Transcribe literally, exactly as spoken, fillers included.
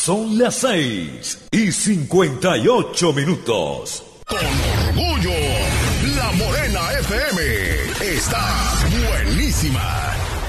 Son las seis y cincuenta y ocho minutos. Con orgullo, La Morena F M está buenísima.